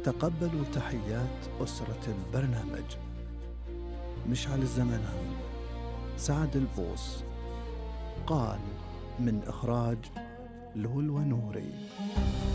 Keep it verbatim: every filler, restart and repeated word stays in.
تقبلوا تحيات أسرة البرنامج. مشعل الزمنان، سعد البوص. قال من إخراج لول ونوري.